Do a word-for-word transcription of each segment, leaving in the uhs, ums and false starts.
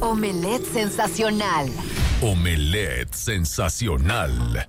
Omelette sensacional. Omelette sensacional.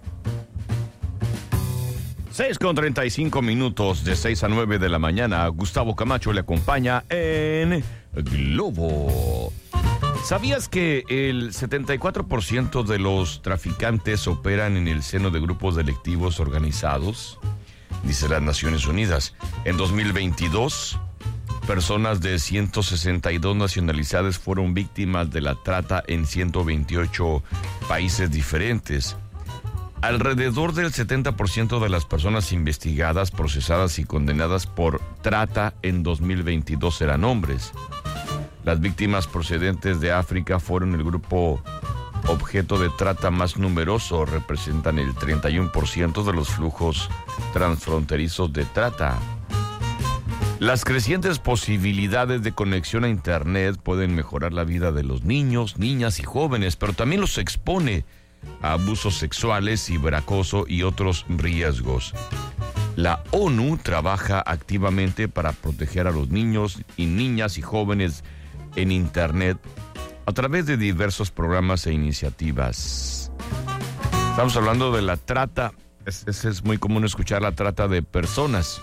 seis con treinta y cinco minutos, de seis a nueve de la mañana. Gustavo Camacho le acompaña en Globo. ¿Sabías que el setenta y cuatro por ciento de los traficantes operan en el seno de grupos delictivos organizados? Dice las Naciones Unidas. En dos mil veintidós, personas de ciento sesenta y dos nacionalidades fueron víctimas de la trata en ciento veintiocho países diferentes. Alrededor del setenta por ciento de las personas investigadas, procesadas y condenadas por trata en dos mil veintidós eran hombres. Las víctimas procedentes de África fueron el grupo objeto de trata más numeroso, representan el treinta y uno por ciento de los flujos transfronterizos de trata. Las crecientes posibilidades de conexión a Internet pueden mejorar la vida de los niños, niñas y jóvenes, pero también los expone a abusos sexuales, ciberacoso y otros riesgos. La ONU trabaja activamente para proteger a los niños y niñas y jóvenes en Internet a través de diversos programas e iniciativas. Estamos hablando de la trata. Es, es, es muy común escuchar la trata de personas.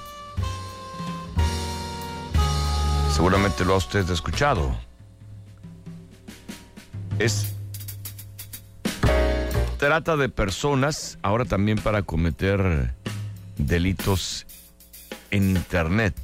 Seguramente lo ha usted escuchado. Es trata de personas ahora también para cometer delitos en Internet.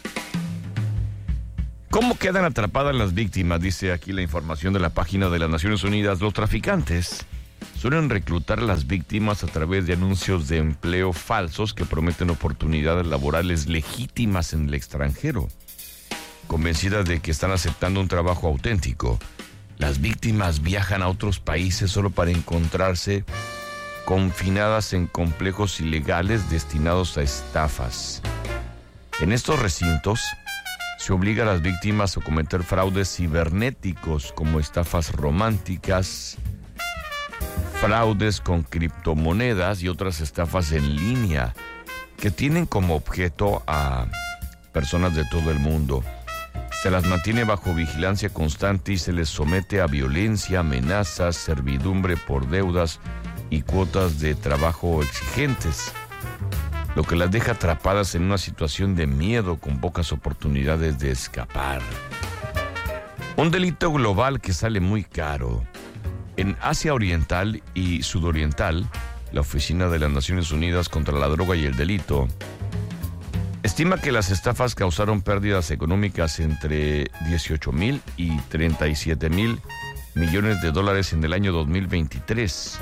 ¿Cómo quedan atrapadas las víctimas? Dice aquí la información de la página de las Naciones Unidas. Los traficantes suelen reclutar a las víctimas a través de anuncios de empleo falsos que prometen oportunidades laborales legítimas en el extranjero. Convencidas de que están aceptando un trabajo auténtico, las víctimas viajan a otros países solo para encontrarse confinadas en complejos ilegales destinados a estafas. En estos recintos se obliga a las víctimas a cometer fraudes cibernéticos como estafas románticas, fraudes con criptomonedas y otras estafas en línea que tienen como objeto a personas de todo el mundo. Se las mantiene bajo vigilancia constante y se les somete a violencia, amenazas, servidumbre por deudas y cuotas de trabajo exigentes, lo que las deja atrapadas en una situación de miedo con pocas oportunidades de escapar. Un delito global que sale muy caro. En Asia Oriental y Sudoriental, la Oficina de las Naciones Unidas contra la Droga y el Delito estima que las estafas causaron pérdidas económicas entre dieciocho mil y treinta y siete mil millones de dólares en el año dos mil veintitrés.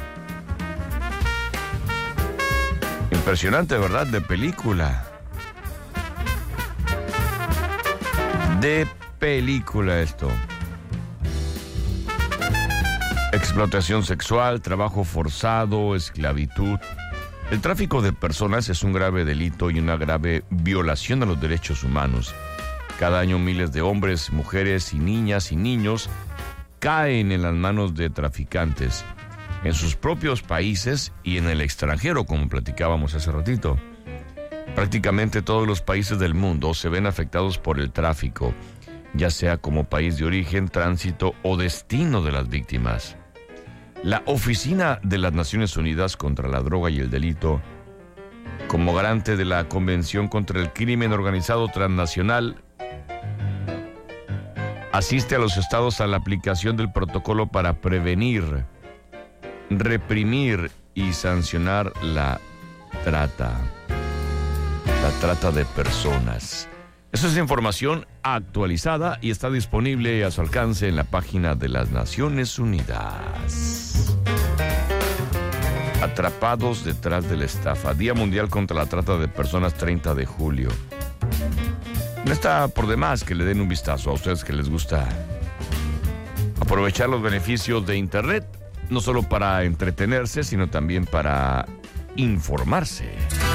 Impresionante, ¿verdad? De película. De película esto. Explotación sexual, trabajo forzado, esclavitud. El tráfico de personas es un grave delito y una grave violación a los derechos humanos. Cada año miles de hombres, mujeres y niñas y niños caen en las manos de traficantes, en sus propios países y en el extranjero, como platicábamos hace ratito. Prácticamente todos los países del mundo se ven afectados por el tráfico, ya sea como país de origen, tránsito o destino de las víctimas. La Oficina de las Naciones Unidas contra la Droga y el Delito, como garante de la Convención contra el Crimen Organizado Transnacional, asiste a los estados a la aplicación del protocolo para prevenir, reprimir y sancionar la trata, la trata de personas. Esa es información actualizada y está disponible a su alcance en la página de las Naciones Unidas. Atrapados detrás de la estafa. Día Mundial contra la Trata de Personas, treinta de julio. No está por demás que le den un vistazo a ustedes que les gusta aprovechar los beneficios de Internet, no solo para entretenerse, sino también para informarse.